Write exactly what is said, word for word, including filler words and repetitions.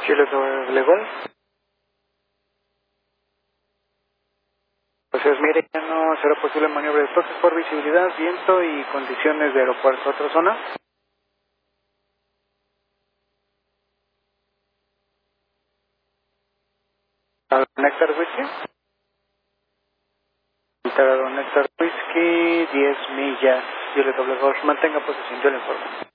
Chile doble gol. Pues es, mire, ya no será posible maniobra de desplazos por visibilidad, viento y condiciones de aeropuerto. ¿Otra zona? ¿A Néctar Whisky? Nectar Whisky, diez millas. Chile doble gol. Mantenga posición, yo le informo.